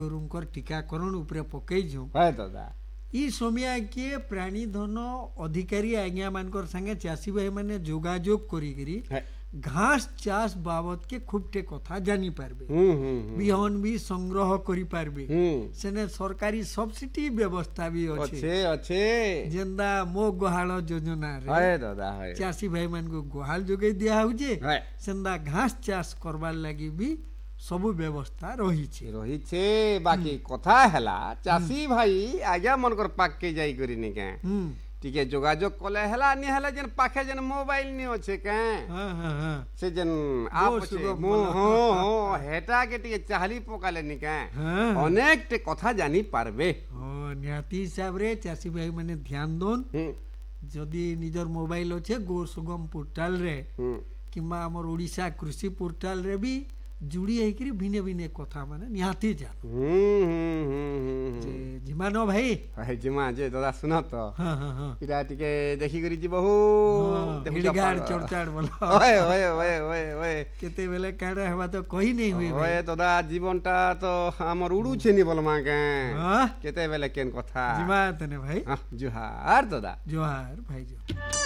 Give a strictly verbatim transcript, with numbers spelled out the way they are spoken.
गोरुंकर टीकाकरण उपरे पकईछु है दादा ई समय के प्राणी धन अधिकारी आज्ञा मानकर संगे चाषी भाई माने जोगाजोग करी करी घास चाष बाबद के खूबटे कथा जानी पारबे बिहन भी संग्रह करी पारबे सेने सरकारी सब्सिडी व्यवस्था भी अच्छे अच्छे अच्छे जेंदा मो गुहाल योजना रे है दादा है चाषी भाई मान को गुहाल जोगे दिया होजे सेंदा घास चाष करबार लागि भी सबु व्यवस्था रही छे रही छे बाकी कथा हैला चाषी भाई आज्ञा मनकर पाक के जाई करी नि के टिके जोगाजोग कले हैला नि हैला जन पाखे जन मोबाइल नि होछे के हां हां हां से जन आप छे मो हो हो हेटा के टिके चाहली पकाले नि के अनेक टे कथा जानी पारबे ओ न्याती हिसाब रे चाषी भाई माने ध्यान दोन जदी निजर मोबाइल होछे गो सुगम पोर्टल रे किंबा हमर ओडिसा कृषि पोर्टल रे भी जुड़ी है भिने भिने कथा माने निहाती जा जिमानो भाई है जिमा जे दादा सुन तो हां हां हां इरा टिके देखि करी जीबहु हिड़गाड़ चढ़चाड़ बोला ओए ओए ओए ओए ओए केते बेले काडा हवा तो कही नहीं हुई ओए दादा जीवनटा तो हमर उडू छे नि बोलमा के केते बेले केन कथा जिमा तने भाई जुहार दादा जुहार भाई जो